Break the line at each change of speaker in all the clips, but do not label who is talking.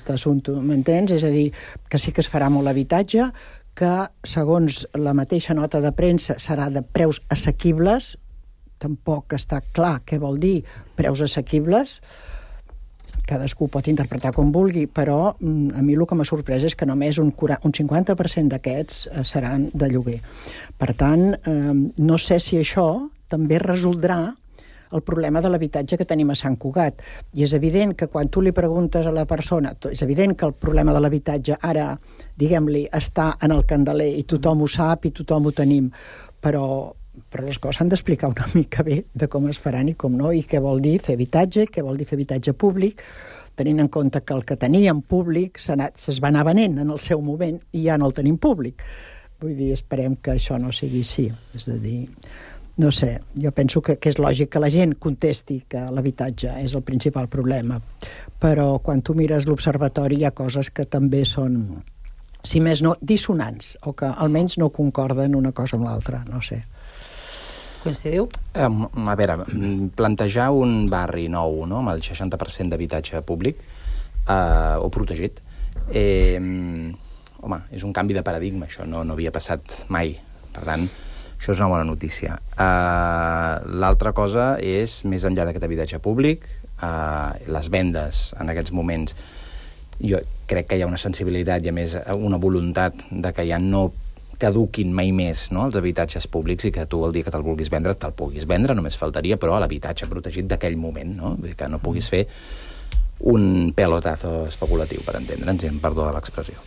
aquest assumpte, m'entens? És a dir, que sí que es farà molt habitatge, que segons la mateixa nota de premsa serà de preus assequibles, tampoc està clar què vol dir preus assequibles, cadascú pot interpretar com vulgui, però a mi el que m'ha sorprès és que només un 50% d'aquests seran de lloguer. Per tant, no sé si això també resoldrà el problema de l'habitatge que tenim a Sant Cugat. I és evident que quan tu li preguntes a la persona, és evident que el problema de l'habitatge ara, diguem-li, està en el candeler i tothom ho sap i tothom ho tenim, però les coses s'han d'explicar una mica bé de com es faran i com no, i què vol dir fer habitatge, què vol dir fer habitatge públic, tenint en compte que el que teníem públic es va anar venent en el seu moment i ja no el tenim públic. Vull dir, esperem que això no sigui així. És a dir, no sé, jo penso que és lògic que la gent contesti que l'habitatge és el principal problema, però quan tu mires l'observatori hi ha coses que també són, si més no, dissonants, o que almenys no concorden una cosa amb l'altra, no sé.
Coincidiu?
A veure, plantejar un barri nou, no?, amb el 60% d'habitatge públic o protegit, home, és un canvi de paradigma, això no havia passat mai. Per tant, això és una bona notícia. L'altra cosa és, més enllà d'aquest habitatge públic, les vendes en aquests moments. Jo crec que hi ha una sensibilitat i, a més, una voluntat de que ja no caduquin mai més, no?, els habitatges públics, i que tu el dia que te'l vulguis vendre, te'l puguis vendre, només faltaria, però a l'habitatge protegit d'aquell moment, no? Vull dir que no puguis fer un pelotazo especulatiu, per entendre'ns, i em perdó de l'expressió.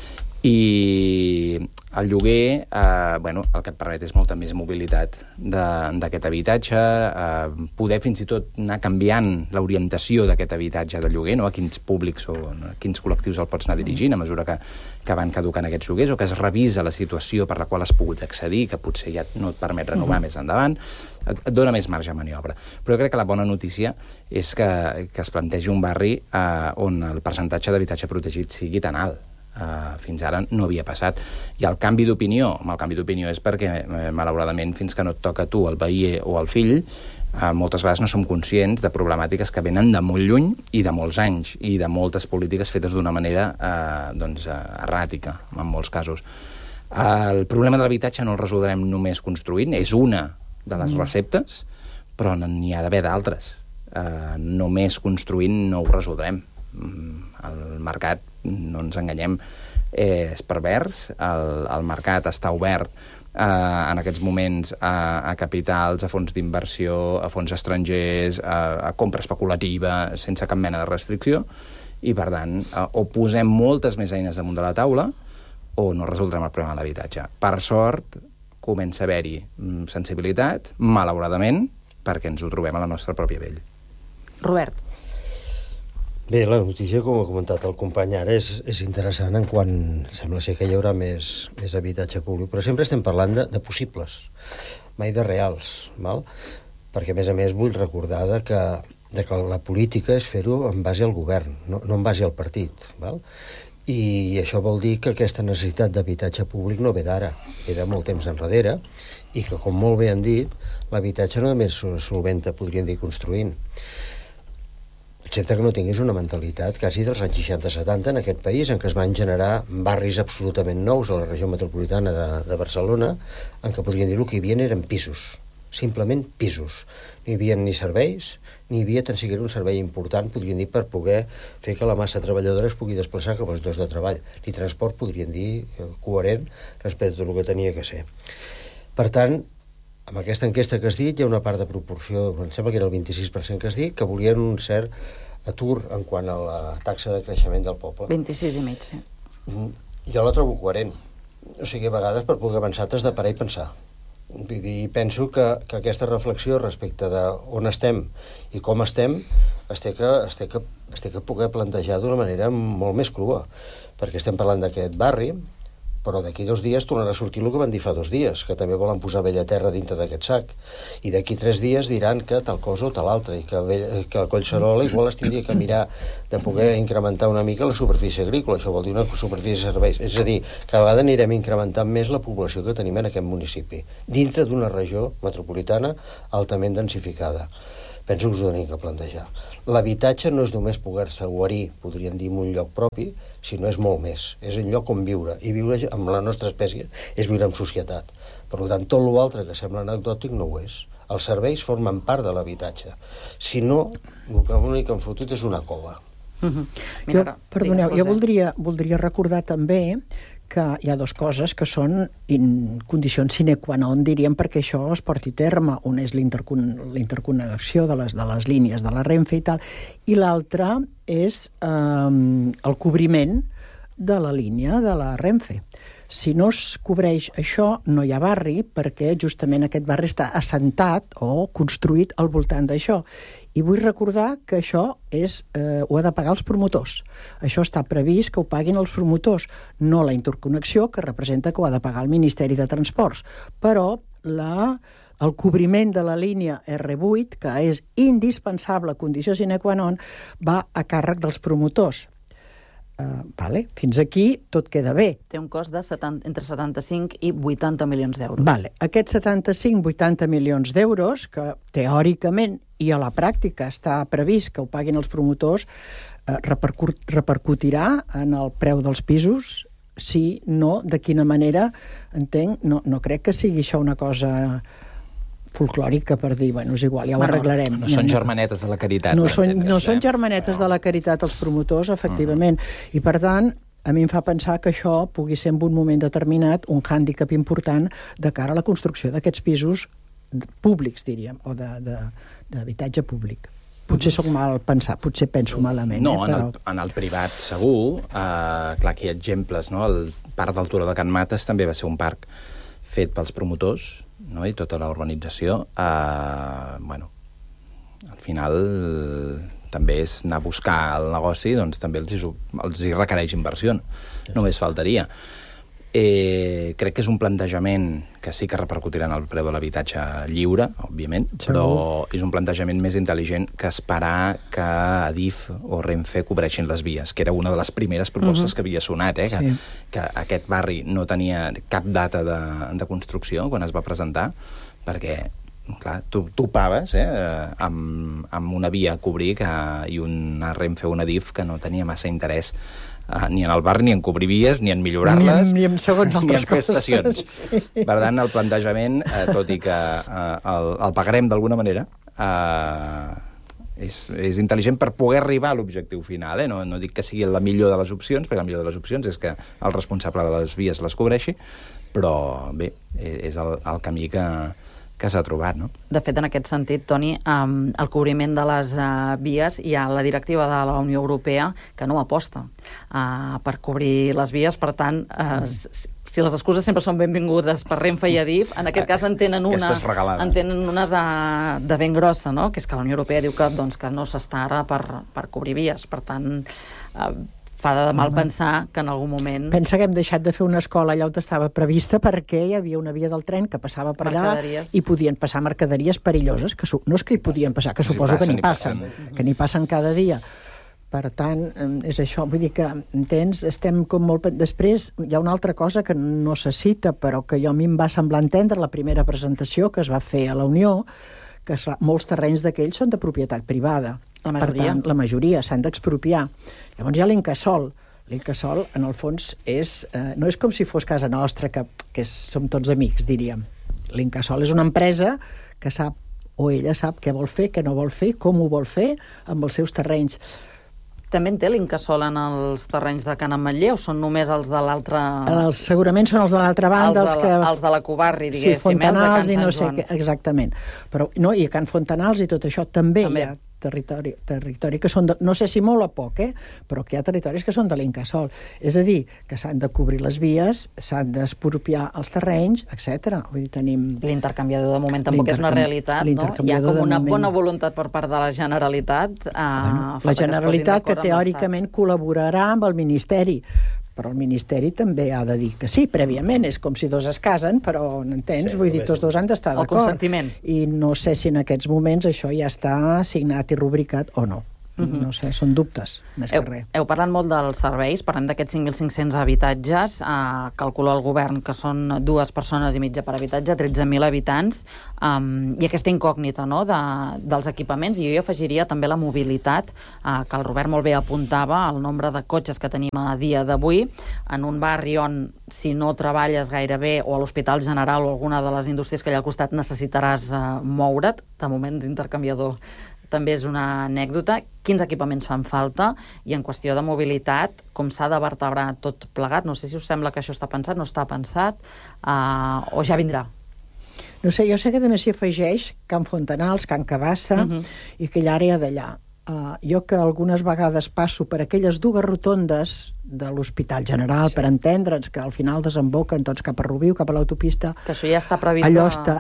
I el lloguer, bueno, el que et permet és molta més mobilitat d'aquest habitatge, poder fins i tot anar canviant l'orientació d'aquest habitatge de lloguer, no?, a quins públics o a quins col·lectius el pots anar dirigint a mesura que van caducant aquests lloguers, o que es revisa la situació per la qual has pogut accedir, que potser ja no et permet renovar més endavant, et dona més marge de maniobra. Però jo crec que la bona notícia és que es plantegi un barri on el percentatge d'habitatge protegit sigui tan alt. Fins ara no havia passat. I el canvi d'opinió, és perquè, malauradament, fins que no et toca a tu, el veí o el fill, moltes vegades no som conscients de problemàtiques que venen de molt lluny i de molts anys, i de moltes polítiques fetes d'una manera erràtica, en molts casos. El problema de l'habitatge no el resoldrem només construint, és una de les receptes, però n'hi ha d'haver d'altres. Només construint no ho resoldrem. El mercat, no ens enganyem, és pervers. El mercat està obert en aquests moments a capitals, a fons d'inversió, a fons estrangers, a compra especulativa, sense cap mena de restricció, i per tant o posem moltes més eines damunt de la taula o no resoldrem el problema de l'habitatge. Per sort comença a haver-hi sensibilitat, malauradament, perquè ens ho trobem a la nostra pròpia pell.
Robert.
Bé, la notícia, com ha comentat el company ara, és interessant en quan sembla ser que hi haurà més habitatge públic, però sempre estem parlant de possibles, mai de reals, val? Perquè, a més, vull recordar que la política és fer-ho en base al govern, no en base al partit, val? I això vol dir que aquesta necessitat d'habitatge públic no ve d'ara, ve de molt temps enrere, i que, com molt bé han dit, l'habitatge no només solventa, podríem dir, construint, excepte que no tinguis una mentalitat quasi dels anys 60-70 en aquest país, en què es van generar barris absolutament nous a la regió metropolitana de Barcelona, en què podríem dir que hi havia eren pisos, simplement pisos. No hi havia ni serveis, ni hi havia tan siquiera un servei important, podríem dir, per poder fer que la massa treballadora es pugui desplaçar cap als llocs de treball. Ni transport, podríem dir, coherent respecte a tot el que tenia que ser. Per tant, amb aquesta enquesta que has dit, hi ha una part de proporció, em sembla que era el 26% que has dit, que volien un cert atur en quant a la taxa de creixement del poble.
26,5, sí.
Jo la trobo coherent. O sigui, a vegades per poder avançar t'has de parar i pensar. Vull dir, penso que aquesta reflexió respecte d'on estem i com estem es té que poder plantejar d'una manera molt més crua, perquè estem parlant d'aquest barri, però d'aquí 2 dies tornarà a sortir el que van dir fa 2 dies, que també volen posar Bellaterra dintre d'aquest sac. I d'aquí 3 dies diran que tal cosa o tal altra, i que a Collserola igual es tindria que mirar de poder incrementar una mica la superfície agrícola, això vol dir una superfície de serveis. És a dir, cada vegada anirem incrementant més la població que tenim en aquest municipi, dintre d'una regió metropolitana altament densificada. penso que us ho tenim que plantejar. L'habitatge no és només poder-se guarir, podríem dir, en un lloc propi, sinó és molt més. És un lloc on viure. I viure amb la nostra espècie és viure en societat. Per tant, tot l'altre que sembla anecdòtic no ho és. Els serveis formen part de l'habitatge. Si no, l'únic que han fotut és una cova.
Perdoneu, jo voldria recordar també que hi ha dues coses que són condicions sine qua non, diríem, perquè això es porti a terme. Una és l'interconnexió de les línies de la Renfe i tal, i l'altra és el cobriment de la línia de la Renfe. Si no es cobreix això, no hi ha barri, perquè justament aquest barri està assentat o construït al voltant d'això. I vull recordar que això ho ha de pagar els promotors. Això està previst que ho paguin els promotors, no la interconnexió, que representa que ho ha de pagar el Ministeri de Transports. Però el cobriment de la línia R8, que és indispensable, condició sine qua non, va a càrrec dels promotors. Fins aquí tot queda bé.
Té un cost de entre 75 i 80 milions d'euros.
Aquests 75-80 milions d'euros, que teòricament i a la pràctica està previst que ho paguin els promotors, repercutirà en el preu dels pisos? Si no, de quina manera? Entenc, no crec que sigui això una cosa folclòrica per dir, és igual, ja ho arreglarem.
No són germanetes de la caritat.
No són germanetes de la caritat els promotors, efectivament. I per tant, a mi em fa pensar que això pugui ser en un moment determinat un hàndicap important de cara a la construcció d'aquests pisos públics, diríem, o d'habitatge públic. Potser soc mal pensat, potser penso malament.
No, en el privat segur. Clar, aquí hi ha exemples, no? El parc del Turó de Can Mates també va ser un parc fet pels promotors, no? I tota la urbanització. Al final també és anar a buscar el negoci, doncs també els hi requereix inversió. Només faltaria. Crec que és un plantejament que sí que repercutirà en el preu de l'habitatge lliure, òbviament, però és un plantejament més intel·ligent que esperar que Adif o Renfe cobreixin les vies, que era una de les primeres propostes que havia sonat, que aquest barri no tenia cap data de construcció quan es va presentar, perquè clar, tu topaves amb una via a cobrir i una Renfe o una Adif que no tenia massa interès ni en el barri, ni en cobrir vies, ni en millorar-les,
ni en segons altres
ni en fer estacions.
Sí.
Per tant, el plantejament, tot i que el pagarem d'alguna manera, és intel·ligent per poder arribar a l'objectiu final. No dic que sigui la millor de les opcions, perquè la millor de les opcions és que el responsable de les vies les cobreixi, però bé, és el camí que s'ha trobat, no?
De fet, en aquest sentit, Toni, el cobriment de les vies, hi ha la directiva de la Unió Europea que no aposta per cobrir les vies. Per tant, si les excuses sempre són benvingudes per Renfe i Adif, en aquest cas en tenen una de ben grossa, no? Que és que la Unió Europea diu que no s'està ara per cobrir vies. Per tant, fa de mal pensar que en algun moment...
Pensa que hem deixat de fer una escola allà on estava prevista perquè hi havia una via del tren que passava per allà i podien passar mercaderies perilloses, que no és que hi podien passar, que suposo que n'hi passen cada dia. Per tant, és això, vull dir que, entens, estem com molt... Després hi ha una altra cosa que no se cita, però que a mi em va semblar entendre la primera presentació que es va fer a la Unió, que molts terrenys d'aquells són de propietat privada. Per tant, la majoria s'han d'expropiar. Llavors hi ha l'Incasòl. L'Incasòl, en el fons, no és com si fos casa nostra, que som tots amics, diríem. L'Incasòl és una empresa que sap, o ella sap què vol fer, què no vol fer, com ho vol fer amb els seus terrenys.
També en té l'Incasòl en els terrenys de Can Ametller o són només els de l'altra...
Segurament són els de l'altra banda.
Els de la Covarri, diguéssim.
Sí, Fontanals i no sé què, exactament. Però, no, i a Can Fontanals i tot això també hi ha territori que són no sé si molt o poc, però que hi ha territoris que són de l'Incasòl. És a dir, que s'han de cobrir les vies, s'han d'expropiar els terrenys, etc. Vull dir, tenim...
L'intercanviador de moment tampoc és una realitat, no? Hi ha com una bona voluntat per part de la Generalitat.
La Generalitat que teòricament col·laborarà amb el Ministeri, però el Ministeri també ha de dir que sí, prèviament. És com si dos es casen, però, n'entens? Vull dir, tots dos han d'estar d'acord.
El consentiment.
I no sé si en aquests moments això ja està signat i rubricat o no. No sé, són dubtes, més que res.
Heu parlat molt dels serveis, parlem d'aquests 5.500 habitatges, calcula el govern que són 2 persones i mitja per habitatge, 13.000 habitants, i aquesta incògnita, no?, dels equipaments, i jo hi afegiria també la mobilitat, que el Robert molt bé apuntava, el nombre de cotxes que tenim a dia d'avui, en un barri on, si no treballes gaire bé, o a l'Hospital General o alguna de les indústries que hi ha al costat, necessitaràs moure't, de moment d'intercanviador també és una anècdota. Quins equipaments fan falta? I en qüestió de mobilitat, com s'ha de vertebrar tot plegat? No sé si us sembla que això està pensat, no està pensat, o ja vindrà.
No sé, jo sé que també s'hi afegeix Can Fontanals, Can Cabassa i aquella àrea d'allà. Jo que algunes vegades passo per aquelles 2 rotondes de l'Hospital General, per entendre'ns, que al final desemboquen tots cap a Rubiu, cap a l'autopista.
Que això ja està previst.
Allò està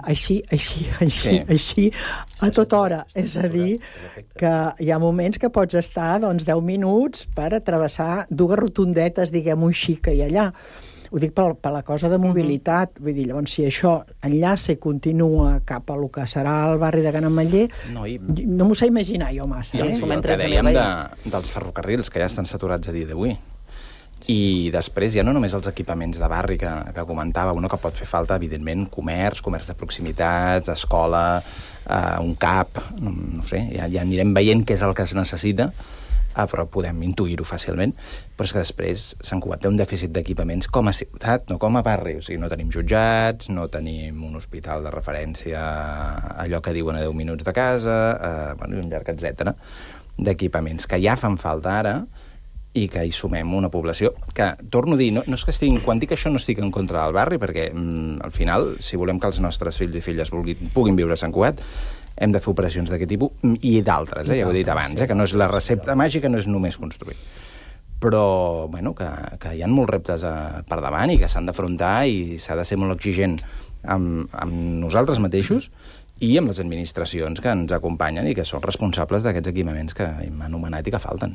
així, a tota hora. És a dir, que hi ha moments que pots estar 10 minuts per atravessar 2 rotondetes, diguem-ho així, que hi ha allà. Ho dic per la cosa de mobilitat. Vull dir, llavors, si això enllaça i continua cap a lo que serà el barri de Can Ametller, no m'ho sé imaginar jo massa.
I el que dèiem dels ferrocarrils, que ja estan saturats a dia d'avui. I després ja no només els equipaments de barri que comentava, que pot fer falta, evidentment, comerç de proximitat, escola, un CAP, no sé, ja anirem veient què és el que es necessita, però podem intuir-ho fàcilment, però és que després Sant Cugat té un dèficit d'equipaments com a ciutat, no com a barri. O sigui, no tenim jutjats, no tenim un hospital de referència a allò que diuen a 10 minuts de casa, i un llarg etcètera d'equipaments que ja fan falta ara i que hi sumem una població que, torno a dir, no és que quan dic això no estic en contra del barri, perquè al final, si volem que els nostres fills i filles puguin viure a Sant Cugat, hem de fer operacions d'aquest tipus i d'altres, ja ho he dit abans, que no és la recepta màgica, no és només construir. Però, que hi ha molts reptes per davant i que s'han d'afrontar i s'ha de ser molt exigent amb nosaltres mateixos i amb les administracions que ens acompanyen i que són responsables d'aquests equipaments que hem anomenat i que falten.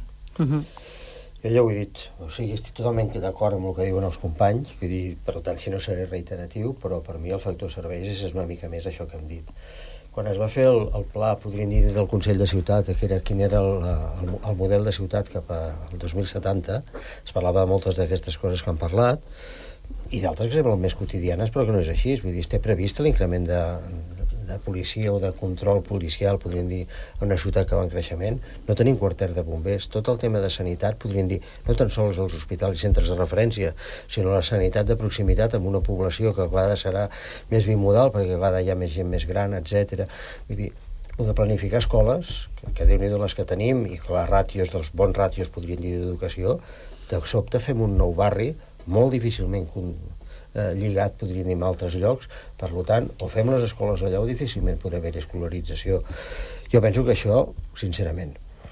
Jo ja ho he dit, o sigui, estic totalment d'acord amb el que diuen els companys, vull dir, per tant, si no seré reiteratiu, però per mi el factor serveis és una mica més això que hem dit. Quan es va fer el pla, podríem dir, del Consell de Ciutat, quin era el model de ciutat cap al 2070, es parlava de moltes d'aquestes coses que han parlat, i d'altres que semblen més quotidianes, però que no és així. Vull dir, té previst l'increment de policia o de control policial, podríem dir, en una ciutat que va en creixement. No tenim quarter de bombers. Tot el tema de sanitat, podríem dir, no tan sols els hospitals i centres de referència, sinó la sanitat de proximitat amb una població que a vegades serà més bimodal, perquè a vegades hi ha més gent més gran, etc. Vull dir, o de planificar escoles, que Déu-n'hi-do les que tenim, i que les ràtios, dels bons ràtios, podríem dir, d'educació, de sobte fem un nou barri molt difícilment lligat, podríem dir, en altres llocs. Per tant, o fem les escoles allà o difícilment podrà haver escolarització. Jo penso que això, sincerament,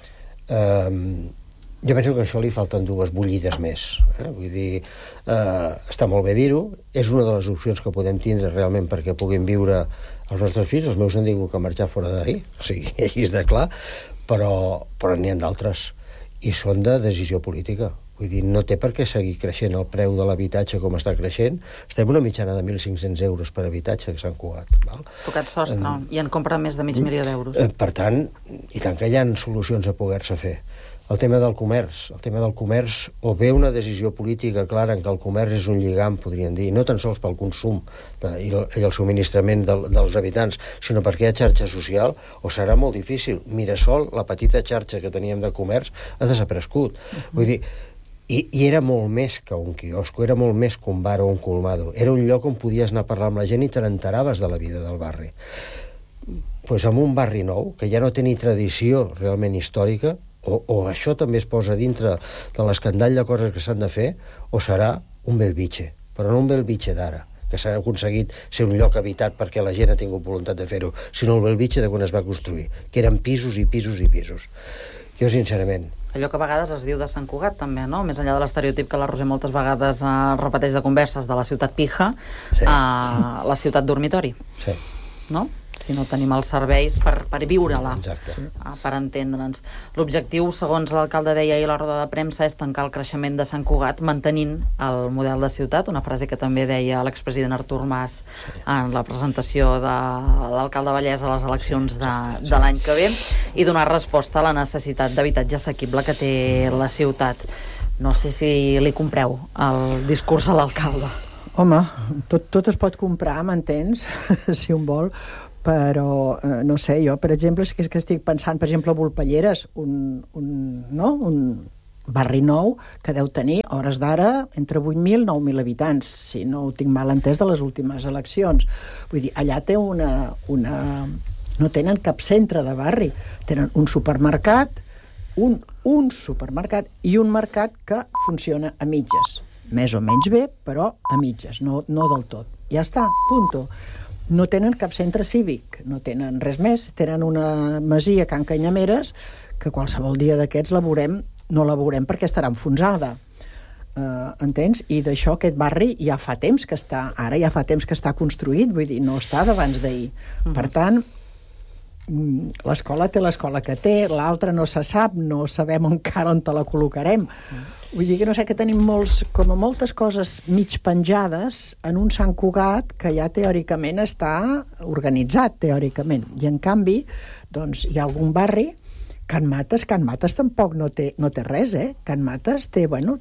jo penso que a això li falten 2 bullides més. Vull dir, està molt bé dir-ho, és una de les opcions que podem tindre realment perquè puguin viure els nostres fills. Els meus han tingut que marxar fora d'ahir, o sigui, així és de clar, però n'hi ha d'altres, i són de decisió política. Vull dir, no té per què seguir creixent el preu de l'habitatge com està creixent. Estem una mitjana de 1.500 euros per habitatge que s'han Cugat.
Tocat sostre, i en compra més de mig milió d'euros.
Per tant, i tant que hi ha solucions a poder-se fer. El tema del comerç, o bé una decisió política clara en què el comerç és un lligam, podríem dir, no tan sols pel consum i el subministrament dels habitants, sinó perquè hi ha xarxa social, o serà molt difícil. Mirasol, la petita xarxa que teníem de comerç, ha desaparegut. Vull dir, i era molt més que un quiosco, era molt més que un bar o un colmado. Era un lloc on podies anar a parlar amb la gent i te n'enteraves de la vida del barri. Doncs en un barri nou, que ja no té ni tradició realment històrica, o això també es posa dintre de l'escandall de coses que s'han de fer, o serà un Belvitge, però no un Belvitge d'ara, que s'ha aconseguit ser un lloc habitat perquè la gent ha tingut voluntat de fer-ho, sinó el Belvitge de quan es va construir, que eren pisos i pisos i pisos. Jo, sincerament...
Allò que a vegades es diu de Sant Cugat, també, no? Més enllà de l'estereotip que la Roser moltes vegades repeteix de converses de la ciutat pija, la ciutat dormitori.
Sí.
No? si no tenim els serveis per viure-la, per entendre'ns. L'objectiu, segons l'alcalde deia ahir a la roda de premsa, és tancar el creixement de Sant Cugat mantenint el model de ciutat, una frase que també deia l'expresident Artur Mas en la presentació de l'alcalde Vallès a les eleccions de l'any que ve, i donar resposta a la necessitat d'habitatge assequible que té la ciutat. No sé si li compreu el discurs a l'alcalde.
Home, tot es pot comprar, m'entens? Si un vol, però no sé, jo, per exemple, és que estic pensant, per exemple, a Volpelleres, un barri nou que deu tenir, a hores d'ara, entre 8.000 i 9.000 habitants, si no ho tinc mal entès de les últimes eleccions. Vull dir, allà té no tenen cap centre de barri, tenen un supermercat, un supermercat i un mercat que funciona a mitges. Més o menys bé, però a mitges, no del tot. Ja està, punto. No tenen cap centre cívic, no tenen res més, tenen una masia a Can Canyameres que qualsevol dia d'aquests no la veurem perquè estarà enfonsada. Entens? I d'això aquest barri ja fa temps que està construït, vull dir, no està d'abans d'ahir. Per tant, l'escola té l'escola que té, l'altra no se sap, no sabem encara on te la col·locarem. Vull dir que no sé, que tenim moltes coses mig penjades en un Sant Cugat que ja teòricament està organitzat, teòricament. I en canvi, doncs, hi ha algun barri, Can Mates tampoc no té res, Can Mates té, bueno...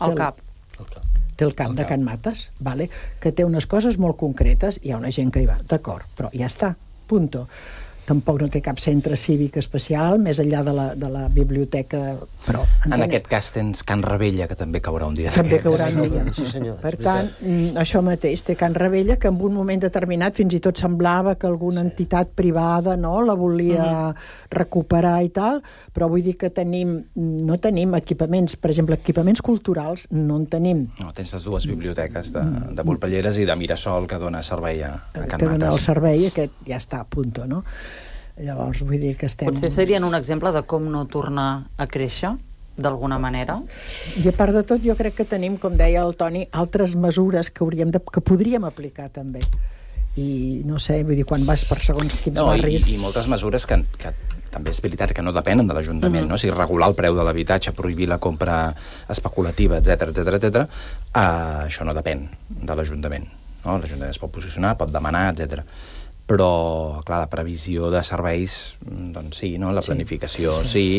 Té el cap de Can Mates, vale? Que té unes coses molt concretes, hi ha una gent que hi va, d'acord, però ja està, punto. Tampoc no té cap centre cívic especial, més enllà de la biblioteca, però...
En aquest cas tens Can Rebella, que també caurà un dia.
També caurà un dia.
Sí, senyor.
Per tant, això mateix, té Can Rebella, que en un moment determinat fins i tot semblava que alguna entitat privada la volia recuperar i tal, però vull dir que no tenim equipaments, per exemple, equipaments culturals, no en tenim.
No, tens les dues biblioteques de Volpelleres i de Mirasol, que dona servei a Can Mates.
Que dona el servei, aquest ja està, punto, no? Llavors, vull dir que estem...
Potser serien un exemple de com no tornar a créixer, d'alguna manera?
I a part de tot, jo crec que tenim, com deia el Toni, altres mesures que podríem aplicar també. I no sé, vull dir, quan vas per segons quins barris...
I moltes mesures que també és veritat que no depenen de l'Ajuntament, no? O sigui, regular el preu de l'habitatge, prohibir la compra especulativa, etc. Això no depèn de l'Ajuntament, no? L'Ajuntament es pot posicionar, pot demanar, etc. Però, clar, la previsió de serveis, doncs sí, no? La planificació sí,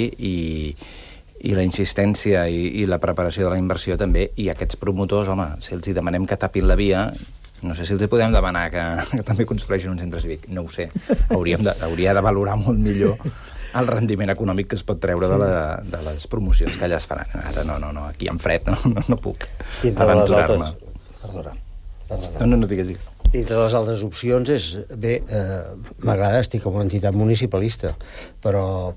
i la insistència i la preparació de la inversió també, i aquests promotors, home, si els hi demanem que tapin la via, no sé si els hi podem demanar que també construeixin un centre cívic, no ho sé, hauria de valorar molt millor el rendiment econòmic que es pot treure de les promocions que allà es faran. Ara no, aquí en fred no puc aventurar-me.
Perdona.
No digues.
Dintre de les altres opcions és, bé, m'agrada, estic com una entitat municipalista, però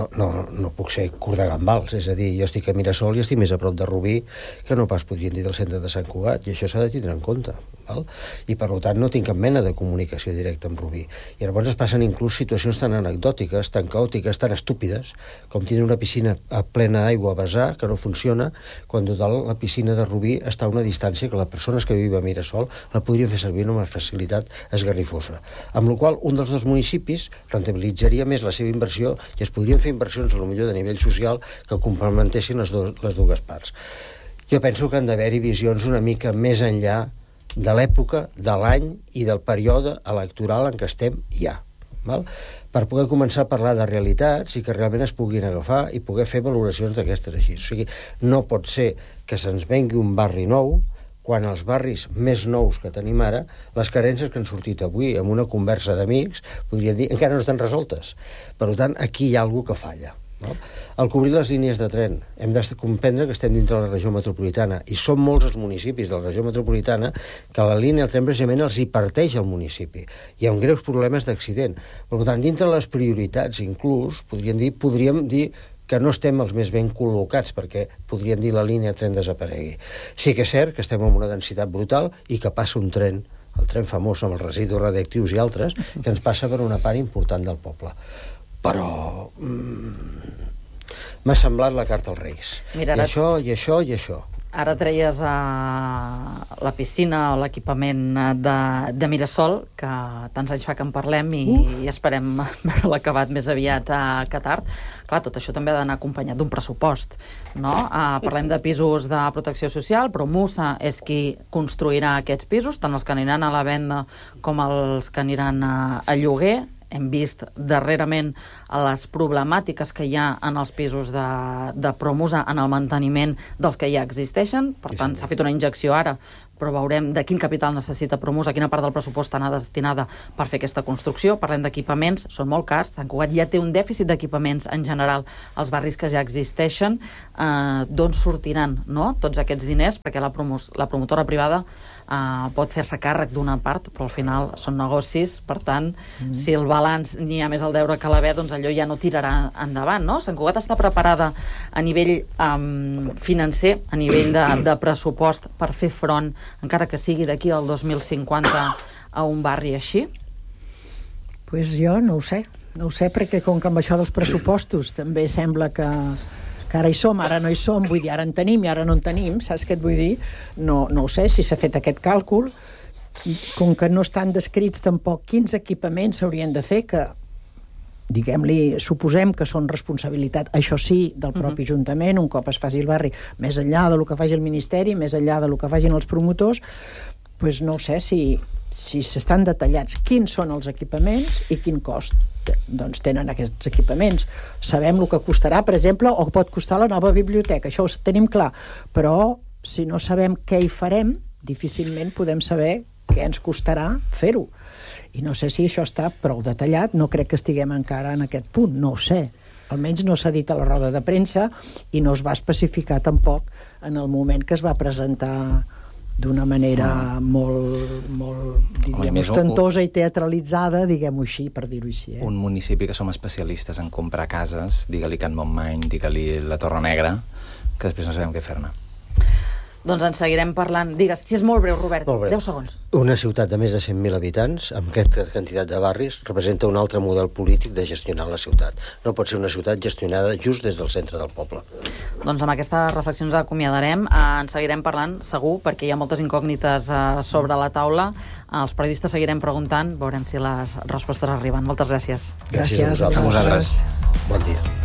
no puc ser curt de gambals, és a dir, jo estic a Mirasol i estic més a prop de Rubí que no pas podrien dir del centre de Sant Cugat, i això s'ha de tindre en compte, val? I per tant no tinc cap mena de comunicació directa amb Rubí. I llavors es passen inclús situacions tan anecdòtiques, tan caòtiques, tan estúpides, com tindre una piscina plena d'aigua a vessar, que no funciona, quan total la piscina de Rubí està a una distància que les persones que viuen a Mirasol la podrien fer servir amb una facilitat esgarrifosa. Amb la qual un dels dos municipis rentabilitzaria més la seva inversió i es podrien fer inversions, potser de nivell social, que complementessin les dues parts. Jo penso que han d'haver-hi visions una mica més enllà de l'època, de l'any i del període electoral en què estem ja. Val? Per poder començar a parlar de realitats i que realment es puguin agafar i poder fer valoracions d'aquestes així. O sigui, no pot ser que se'ns vengui un barri nou quan els barris més nous que tenim ara, les carències que han sortit avui amb una conversa d'amics, podrien dir, encara no estan resoltes. Per tant, aquí hi ha alguna que falla. No? Al cobrir les línies de tren, hem de comprendre que estem dintre de la regió metropolitana i són molts els municipis de la regió metropolitana que la línia del tren precisament els hi parteix al municipi. Hi ha greus problemes d'accident. Per tant, dintre de les prioritats, inclús, podríem dir que no estem els més ben col·locats, perquè podrien dir la línia de tren desaparegui. Sí que és cert que estem en una densitat brutal i que passa un tren, el tren famós amb els residus radioactius i altres, que ens passa per una part important del poble. Però m'ha semblat la carta als Reis.
Mira,
I això.
Ara treies la piscina o l'equipament de Mirasol, que tants anys fa que en parlem i esperem veure l'acabat més aviat que tard. Clar, tot això també ha d'anar acompanyat d'un pressupost, no? Parlem de pisos de protecció social, però Musa és qui construirà aquests pisos, tant els que aniran a la venda com els que aniran a lloguer. Hem vist darrerament les problemàtiques que hi ha en els pisos de Promusa en el manteniment dels que ja existeixen. Per tant, s'ha fet una injecció ara, però veurem de quin capital necessita Promusa, quina part del pressupost anar destinada per fer aquesta construcció. Parlem d'equipaments, són molt cars. Sant Cugat ja té un dèficit d'equipaments en general als barris que ja existeixen. D'on sortiran, no?, tots aquests diners? Perquè la promotora privada pot fer-se càrrec d'una part, però al final són negocis. Per tant, si el balanç n'hi ha més al deure que a l'haver, doncs allò ja no tirarà endavant, no? Sant Cugat està preparada a nivell financer, a nivell de pressupost, per fer front, encara que sigui d'aquí al 2050, a un barri així?
Pues jo no ho sé, perquè com que amb això dels pressupostos també sembla que ara hi som, ara no hi som, vull dir, ara en tenim i ara no en tenim, saps què et vull dir? No ho sé si s'ha fet aquest càlcul, com que no estan descrits tampoc quins equipaments s'haurien de fer, que diguem-li, suposem que són responsabilitat, això sí, del propi Ajuntament, un cop es faci el barri, més enllà del que faci el Ministeri, més enllà del que facin els promotors, doncs no sé si s'estan detallats quins són els equipaments i quin cost doncs tenen aquests equipaments. Sabem el que costarà, per exemple, o pot costar la nova biblioteca, això ho tenim clar, però si no sabem què hi farem, difícilment podem saber què ens costarà fer-ho. I no sé si això està prou detallat, no crec que estiguem encara en aquest punt, no ho sé. Almenys no s'ha dit a la roda de premsa i no es va especificar tampoc en el moment que es va presentar d'una manera molt ostentosa i teatralitzada, diguem-ho així, per dir-ho així.
Un municipi que som especialistes en comprar cases, digue-li Can Montmany, digue-li la Torre Negra, que després no sabem què fer-ne.
Doncs en seguirem parlant. Digues, si és molt breu, Robert,
molt breu.
10 segons.
Una ciutat de més de 100.000 habitants, amb aquesta quantitat de barris, representa un altre model polític de gestionar la ciutat. No pot ser una ciutat gestionada just des del centre del poble.
Doncs amb aquestes reflexions acomiadarem. En seguirem parlant, segur, perquè hi ha moltes incògnites sobre la taula. Els periodistes seguirem preguntant, veurem si les respostes arriben. Moltes gràcies.
Gràcies
a vosaltres.
A vosaltres.
Bon dia.